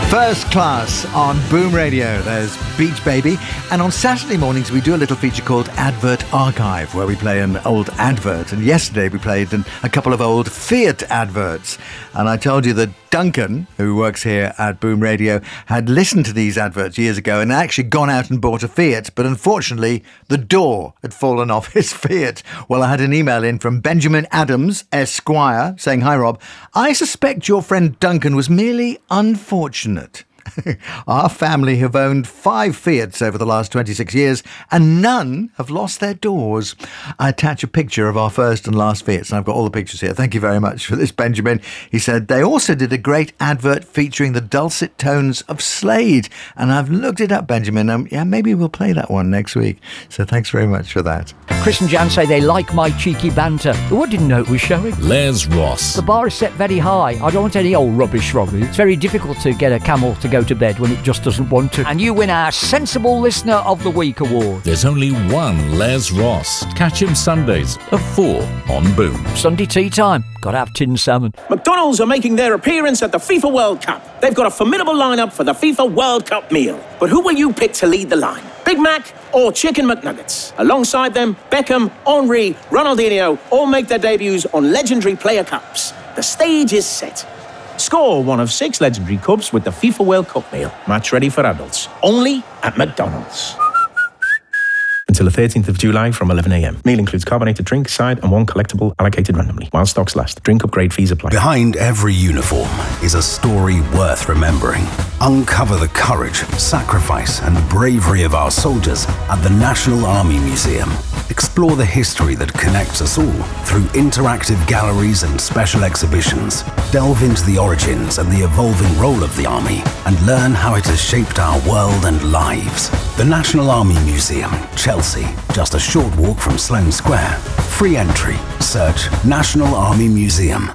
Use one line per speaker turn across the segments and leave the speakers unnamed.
First Class on Boom Radio. There's Beach Baby. And on Saturday mornings, we do a little feature called Advert Archive, where we play an old advert. And yesterday, we played a couple of old Fiat adverts. And I told you that Duncan, who works here at Boom Radio, had listened to these adverts years ago and actually gone out and bought a Fiat. But unfortunately, the door had fallen off his Fiat. Well, I had an email in from Benjamin Adams, Esquire, saying, "Hi, Rob. I suspect your friend Duncan was merely unfortunate. Our family have owned 5 Fiats over the last 26 years and none have lost their doors." I attach a picture of our first and last Fiats and I've got all the pictures here. Thank you very much for this, Benjamin. He said they also did a great advert featuring the dulcet tones of Slade, and I've looked it up, Benjamin. Yeah, maybe we'll play that one next week. So thanks very much for that.
Chris and Jan say they like my cheeky banter. Oh, I didn't know it was showing.
Les Ross.
The bar is set very high. I don't want any old rubbish, Robbie. It's very difficult to get a camel to go to bed when it just doesn't want to. And you win our Sensible Listener of the Week award.
There's only one Les Ross. Catch him Sundays at 4 on Boom.
Sunday tea time. Gotta have tin salmon.
McDonald's are making their appearance at the FIFA World Cup. They've got a formidable lineup for the FIFA World Cup meal. But who will you pick to lead the line? Big Mac or Chicken McNuggets? Alongside them, Beckham, Henry, Ronaldinho all make their debuts on legendary player cups. The stage is set. Score one of 6 legendary cups with the FIFA World Cup meal. Match ready for adults. Only at McDonald's. Until the 13th of July from 11 a.m. Meal includes carbonated drink, side and one collectible allocated randomly. While stocks last. Drink upgrade fees apply.
Behind every uniform is a story worth remembering. Uncover the courage, sacrifice and bravery of our soldiers at the National Army Museum. Explore the history that connects us all through interactive galleries and special exhibitions. Delve into the origins and the evolving role of the Army and learn how it has shaped our world and lives. The National Army Museum, Chelsea, just a short walk from Sloane Square. Free entry. Search National Army Museum.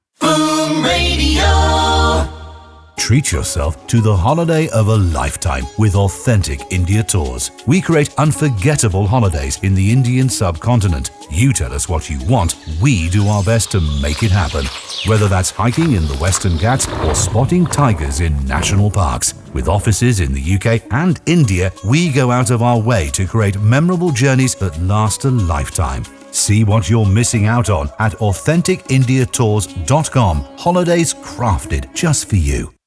Boom Radio.
Treat yourself to the holiday of a lifetime with authentic India tours. We create unforgettable holidays in the Indian subcontinent. You tell us what you want, we do our best to make it happen. Whether that's hiking in the Western Ghats or spotting tigers in national parks. With offices in the UK and India, we go out of our way to create memorable journeys that last a lifetime. See what you're missing out on at AuthenticIndiaTours.com. Holidays crafted just for you.